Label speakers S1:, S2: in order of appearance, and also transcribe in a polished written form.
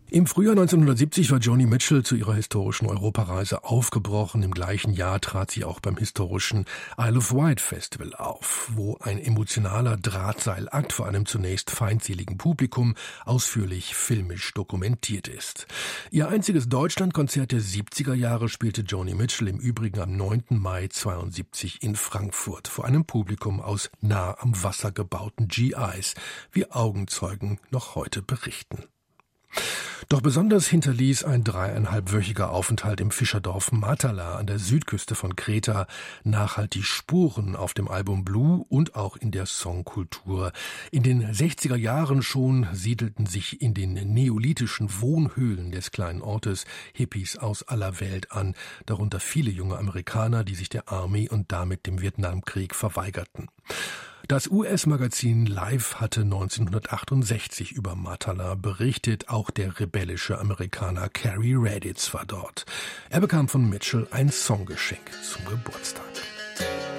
S1: Im Frühjahr 1970 war Joni Mitchell zu ihrer historischen Europareise aufgebrochen. Im gleichen Jahr trat sie auch beim historischen Isle of Wight Festival auf, wo ein emotionaler Drahtseilakt vor einem zunächst feindseligen Publikum ausführlich filmisch dokumentiert ist. Ihr einziges Deutschlandkonzert der 70er Jahre spielte Joni Mitchell im Übrigen am 9. Mai 1972 in Frankfurt vor einem Publikum aus nah am Wasser gebauten GIs, wie Augenzeugen noch heute berichten. Doch besonders hinterließ ein 3,5-wöchiger Aufenthalt im Fischerdorf Matala an der Südküste von Kreta nachhaltig Spuren auf dem Album Blue und auch in der Songkultur. In den 60er Jahren schon siedelten sich in den neolithischen Wohnhöhlen des kleinen Ortes Hippies aus aller Welt an, darunter viele junge Amerikaner, die sich der Army und damit dem Vietnamkrieg verweigerten. Das US-Magazin Life hatte 1968 über Matala berichtet, auch der rebellische Amerikaner Cary Raditz war dort. Er bekam von Mitchell ein Songgeschenk zum Geburtstag.